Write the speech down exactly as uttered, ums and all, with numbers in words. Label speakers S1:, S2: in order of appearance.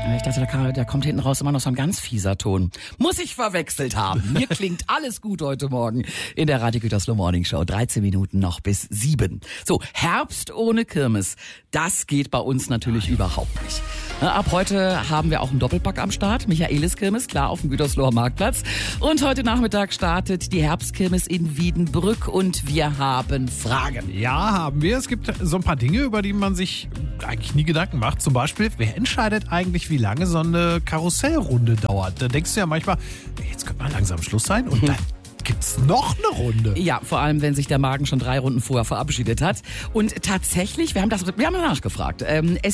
S1: Ich dachte, da, kam, da kommt hinten raus immer noch so ein ganz fieser Ton. Muss ich verwechselt haben. Mir klingt alles gut heute Morgen in der Radio Gütersloh Morning Show. dreizehn Minuten noch bis sieben. So, Herbst ohne Kirmes. Das geht bei uns natürlich überhaupt nicht. Ab heute haben wir auch einen Doppelpack am Start. Michaelis Kirmes, klar, auf dem Gütersloher Marktplatz. Und heute Nachmittag startet die Herbstkirmes in Wiedenbrück und wir haben Fragen.
S2: Ja, haben wir. Es gibt so ein paar Dinge, über die man sich eigentlich nie Gedanken macht. Zum Beispiel, wer entscheidet eigentlich, wie lange so eine Karussellrunde dauert? Da denkst du ja manchmal, jetzt könnte mal langsam Schluss sein und dann gibt's noch eine Runde.
S1: Ja, vor allem, wenn sich der Magen schon drei Runden vorher verabschiedet hat. Und tatsächlich, wir haben das, wir haben nachgefragt. Ähm, es